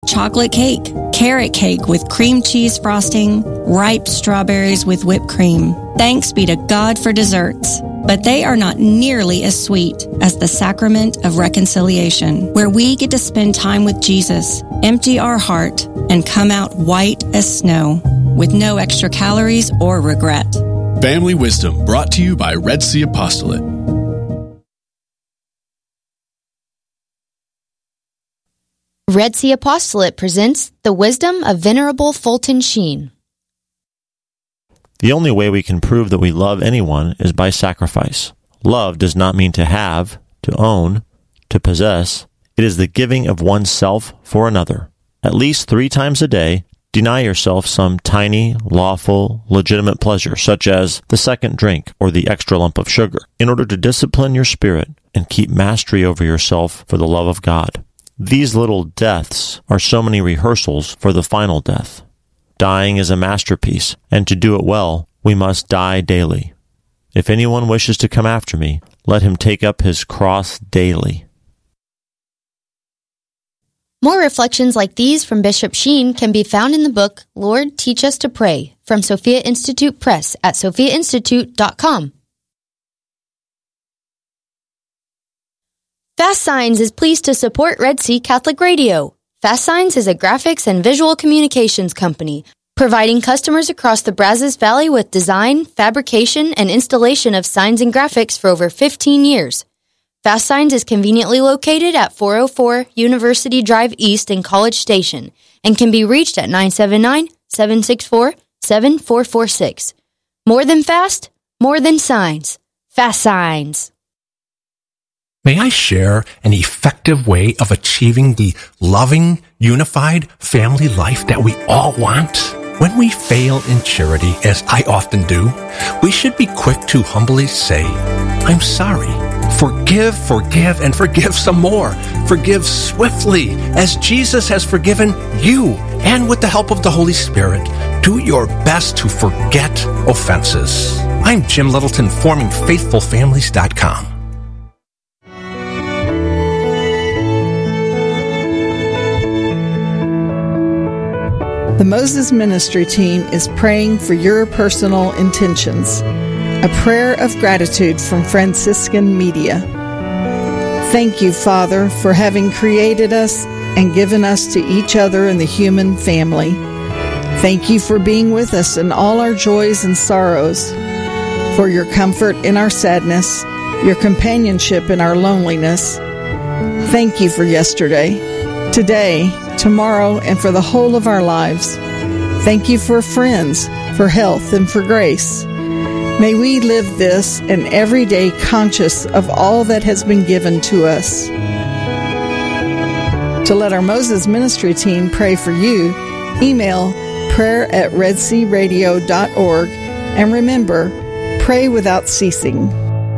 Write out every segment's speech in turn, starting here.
chocolate cake, carrot cake with cream cheese frosting, ripe strawberries with whipped cream. Thanks be to God for desserts. But they are not nearly as sweet as the sacrament of reconciliation, where we get to spend time with Jesus, empty our heart, and come out white as snow, with no extra calories or regret. Family Wisdom, brought to you by Red Sea Apostolate. Red Sea Apostolate presents The Wisdom of Venerable Fulton Sheen. The only way we can prove that we love anyone is by sacrifice. Love does not mean to have, to own, to possess. It is the giving of oneself for another. At least 3 times a day, deny yourself some tiny, lawful, legitimate pleasure, such as the second drink or the extra lump of sugar, in order to discipline your spirit and keep mastery over yourself for the love of God. These little deaths are so many rehearsals for the final death. Dying is a masterpiece, and to do it well, we must die daily. If anyone wishes to come after me, let him take up his cross daily. More reflections like these from Bishop Sheen can be found in the book, Lord, Teach Us to Pray, from Sophia Institute Press at sophiainstitute.com. Fast Signs is pleased to support Red Sea Catholic Radio. Fast Signs is a graphics and visual communications company, providing customers across the Brazos Valley with design, fabrication, and installation of signs and graphics for over 15 years. Fast Signs is conveniently located at 404 University Drive East in College Station and can be reached at 979-764-7446. More than fast, more than signs. Fast Signs. May I share an effective way of achieving the loving, unified family life that we all want? When we fail in charity, as I often do, we should be quick to humbly say, I'm sorry. Forgive, and forgive some more. Forgive swiftly, as Jesus has forgiven you. And with the help of the Holy Spirit, do your best to forget offenses. I'm Jim Littleton, formingfaithfulfamilies.com. The Moses Ministry Team is praying for your personal intentions. A prayer of gratitude from Franciscan Media. Thank you, Father, for having created us and given us to each other in the human family. Thank you for being with us in all our joys and sorrows, for your comfort in our sadness, your companionship in our loneliness. Thank you for yesterday, today, tomorrow, and for the whole of our lives. Thank you for friends, for health, and for grace. May we live this and every day conscious of all that has been given to us. To let our Moses Ministry Team pray for you, email prayer@redsearadio.org, and remember, pray without ceasing.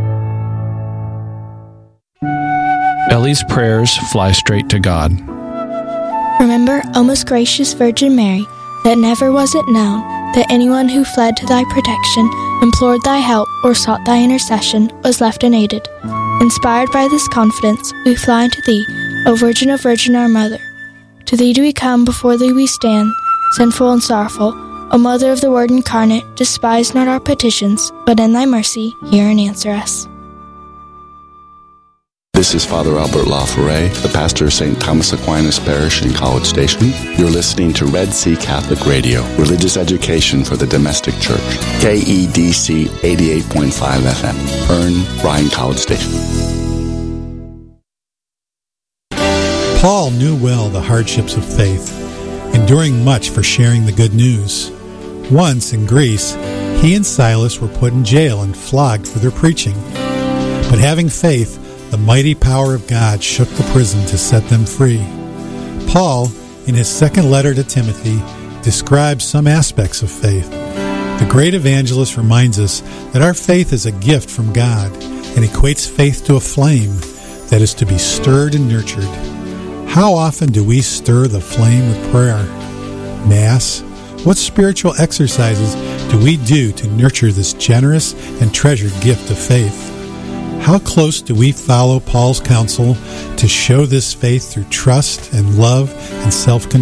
Ellie's prayers fly straight to God. Remember, O most gracious Virgin Mary, that never was it known that anyone who fled to thy protection, implored thy help, or sought thy intercession was left unaided. Inspired by this confidence, we fly unto thee, O Virgin of Virgin, our Mother. To thee do we come, before thee we stand, sinful and sorrowful. O Mother of the Word incarnate, despise not our petitions, but in thy mercy hear and answer us. This is Father Albert LaForêt, the pastor of St. Thomas Aquinas Parish in College Station. You're listening to Red Sea Catholic Radio, religious education for the domestic church. KEDC 88.5 FM, Ern, Ryan College Station. Paul knew well the hardships of faith, enduring much for sharing the good news. Once, in Greece, he and Silas were put in jail and flogged for their preaching. But having faith, the mighty power of God shook the prison to set them free. Paul, in his second letter to Timothy, describes some aspects of faith. The great evangelist reminds us that our faith is a gift from God and equates faith to a flame that is to be stirred and nurtured. How often do we stir the flame with prayer? Mass? What spiritual exercises do we do to nurture this generous and treasured gift of faith? How close do we follow Paul's counsel to show this faith through trust and love and self-control?